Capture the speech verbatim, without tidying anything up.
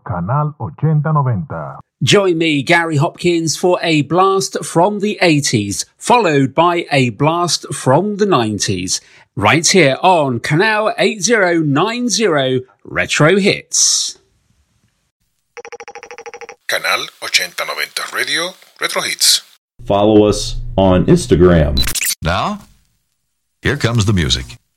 Canal ochenta noventa. Join me, Gary Hopkins, for a blast from the eighties, followed by a blast from the nineties, right here on Canal eighty ninety Retro Hits. Canal ochenta noventa Radio Retro Hits. Follow us on Instagram. Now, here comes the music.